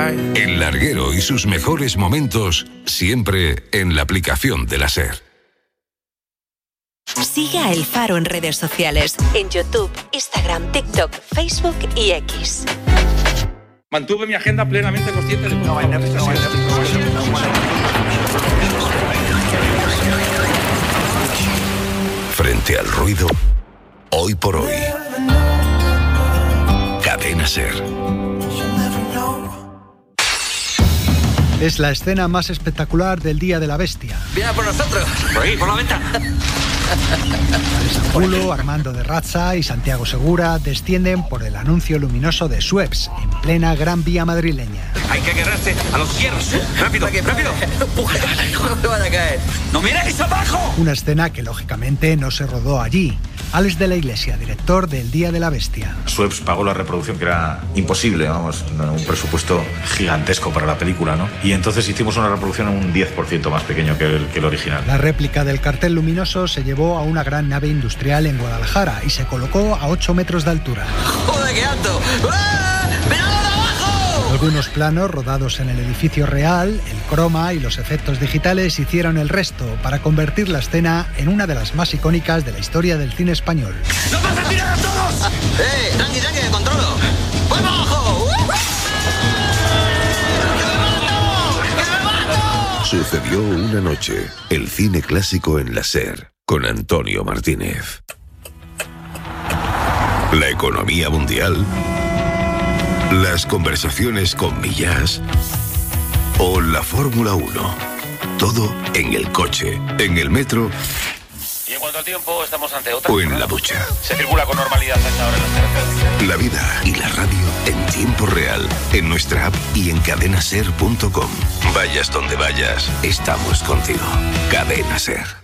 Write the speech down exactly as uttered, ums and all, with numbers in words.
El larguero y sus mejores momentos siempre en la aplicación de la SER. Sigue a El Faro en redes sociales, en YouTube, Instagram, TikTok, Facebook y X. Mantuve mi agenda plenamente consciente de... No, no, Frente al ruido, hoy por hoy. Cadena SER. Es la escena más espectacular del Día de la Bestia. ¡Viene por nosotros! ¡Por ahí, por la venta! Julio, Armando de Razza y Santiago Segura descienden por el anuncio luminoso de Suez, en plena Gran Vía madrileña. Hay que agarrarse a los hierros. ¡Rápido, rápido! ¡No me van a caer! ¡No miráis abajo! Una escena que lógicamente no se rodó allí. Alex de la Iglesia, director del Día de la Bestia. Suez pagó la reproducción que era imposible, vamos, un presupuesto gigantesco para la película, ¿no? Y entonces hicimos una reproducción un diez por ciento más pequeño que el, que el original. La réplica del cartel luminoso se llevó a una gran nave industrial en Guadalajara y se colocó a ocho metros de altura. ¡Joder, qué alto! ¡Ah! ¡Miradlo de abajo! Algunos planos rodados en el edificio real, el croma y los efectos digitales hicieron el resto para convertir la escena en una de las más icónicas de la historia del cine español. ¡Nos vas a tirar a todos! ¡Eh! ¡Tranqui, tranqui! ¡Controlo! ¡Voy para abajo! Sucedió una noche, el cine clásico en la SER, con Antonio Martínez. La economía mundial, las conversaciones con Millás o la Fórmula uno. Todo en el coche, en el metro Y en cuanto al tiempo, estamos ante otra... o en la ducha. Se circula con normalidad a esta hora en las carreteras. La vida y la radio en tiempo real, en nuestra app y en cadena ser punto com. Vayas donde vayas, estamos contigo. Cadena SER.